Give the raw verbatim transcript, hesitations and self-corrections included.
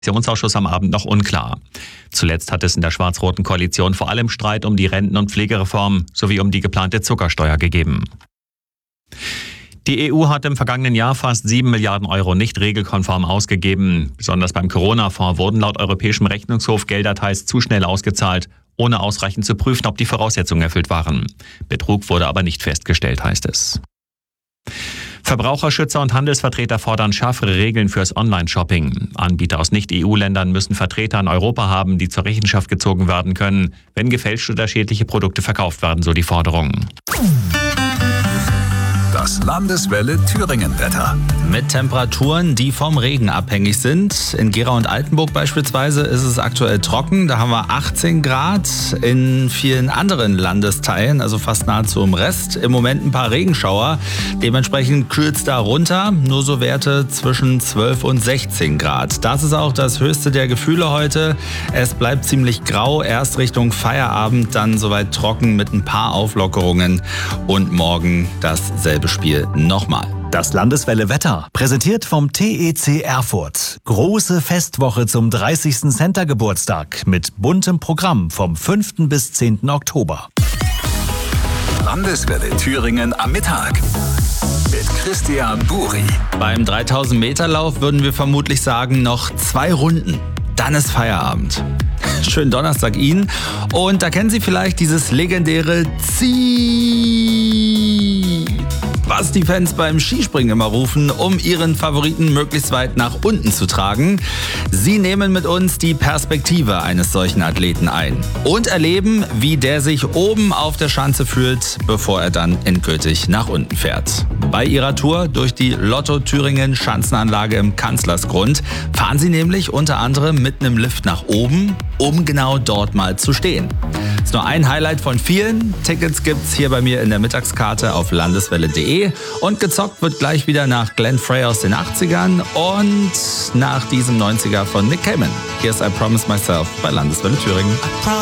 Koalitionsausschuss am Abend noch unklar. Zuletzt hat es in der schwarz-roten Koalition vor allem Streit um die Renten- und Pflegereform sowie um die geplante Zuckersteuer gegeben. Die E U hat im vergangenen Jahr fast sieben Milliarden Euro nicht regelkonform ausgegeben. Besonders beim Corona-Fonds wurden laut Europäischem Rechnungshof Gelder teils zu schnell ausgezahlt, ohne ausreichend zu prüfen, ob die Voraussetzungen erfüllt waren. Betrug wurde aber nicht festgestellt, heißt es. Verbraucherschützer und Handelsvertreter fordern schärfere Regeln fürs Online-Shopping. Anbieter aus Nicht-E U-Ländern müssen Vertreter in Europa haben, die zur Rechenschaft gezogen werden können, wenn gefälschte oder schädliche Produkte verkauft werden, so die Forderung. Das Landeswelle Thüringen-Wetter. Mit Temperaturen, die vom Regen abhängig sind. In Gera und Altenburg beispielsweise ist es aktuell trocken. Da haben wir achtzehn Grad. In vielen anderen Landesteilen, also fast nahezu im Rest, im Moment ein paar Regenschauer. Dementsprechend kühlt es da runter. Nur so Werte zwischen zwölf und sechzehn Grad. Das ist auch das höchste der Gefühle heute. Es bleibt ziemlich grau. Erst Richtung Feierabend, dann soweit trocken mit ein paar Auflockerungen. Und morgen dasselbe Spiel nochmal. Das Landeswelle Wetter, präsentiert vom T E C Erfurt. Große Festwoche zum dreißigsten Center-Geburtstag mit buntem Programm vom fünften bis zehnten Oktober. Landeswelle Thüringen am Mittag mit Christian Buri. Beim dreitausend Meter Lauf würden wir vermutlich sagen, noch zwei Runden. Dann ist Feierabend. Schönen Donnerstag Ihnen. Und da kennen Sie vielleicht dieses legendäre Zieh, was die Fans beim Skispringen immer rufen, um ihren Favoriten möglichst weit nach unten zu tragen. Sie nehmen mit uns die Perspektive eines solchen Athleten ein und erleben, wie der sich oben auf der Schanze fühlt, bevor er dann endgültig nach unten fährt. Bei ihrer Tour durch die Lotto Thüringen Schanzenanlage im Kanzlersgrund fahren sie nämlich unter anderem mit einem Lift nach oben, um genau dort mal zu stehen. Das ist nur ein Highlight von vielen. Tickets gibt's hier bei mir in der Mittagskarte auf landeswelle punkt de und gezockt wird gleich wieder nach Glenn Frey aus den achtzigern und nach diesem neunziger von Nick Cayman. Hier ist I Promise Myself bei Landeswelle Thüringen.